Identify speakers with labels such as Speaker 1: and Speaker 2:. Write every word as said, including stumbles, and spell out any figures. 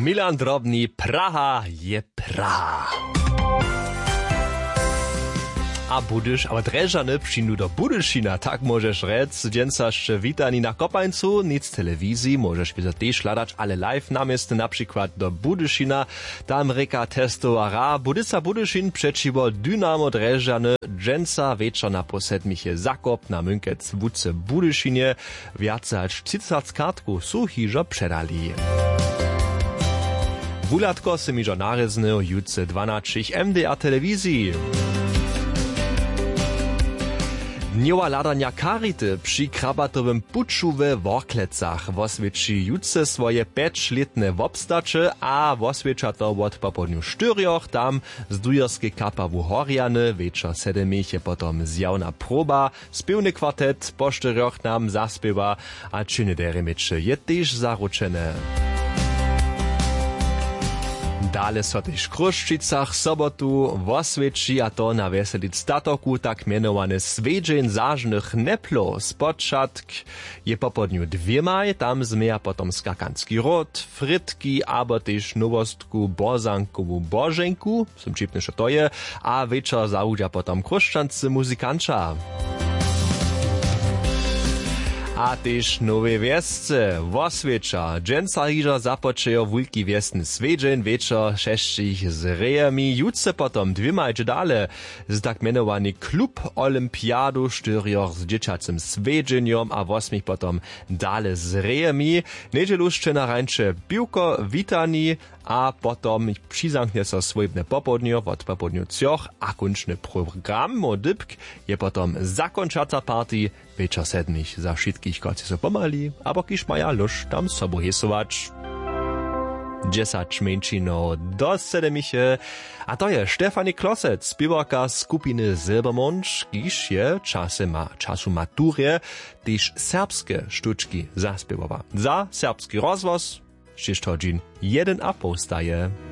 Speaker 1: Milan Drobny, Praha je Praha. A budysz, aber dreżany przyjdu do Budyszina, tak możesz rec. Dzięcasz witani na Kopańcu, nic telewizji, możesz wieder też ladać, ale live namiesty na przykład do Budyszina, tam reka testowara, Budyca Budyszin przeciwo Dynamo Dreżany, dżęca wieczor na posedmiche zakop na mynkec wódce Budyszinie, więcej als trzydzieści kartków są hiżo przedali. Wulatko se miżo narezny o jutce dwanaście M D A telewizji. Dniowa ladania karity przy krabatowym puczu we Worklecach woswieci jutce swoje pięćletne wobstacze, a woswiecza to od popodniu czterioch, tam z dujerskie kapa w Horjany, wieczor sedemich je potom zjawna proba, spiewny kwartet po czterioch nam zaspiewa, a czyny deremecze je też zaruczene. Dale so też w Kruščicach sobotu woswieci, a to na weselic statoku tak mianowany swiedzień zażnych neplo. Spoczatk je popodniu dwiemaj, tam zmieja potom skakanski rod, frytki, abo też nowostku bozankową bożenku, som čipny, što to je, a wieczor zaudzia potom kruščancy muzykanča. A tyž nowe wiesce, woswiecza, dżęca hižo započejo wulki wiesny swiedzień, wieczor šeštich z rejami, jutce potom dwiema idzie dale, z tak mianowany klub olimpiadu, štyrioch z dzieciacym swiedzieniom, a wosmich potom dale z rejami, niedzielu na rańcze piłko witani, a potom przyzanknie so swojbne popodnio, od popodniu cioch, a kunčny program modybk je potom zakončaca party, wieczor sedmich za wszystkich, koci so pomali, abo kiż maja lusz tam sobo hesować. Dziesięć męczino do sedemiche, a to je Stefanie Klosec, śpiewarka skupiny Silbermond, kiż je czasy ma, czasu maturie, też serbskie sztuczki zaśpiewowa. Za serbski rozwoz sześć godzin jeden a pół staje.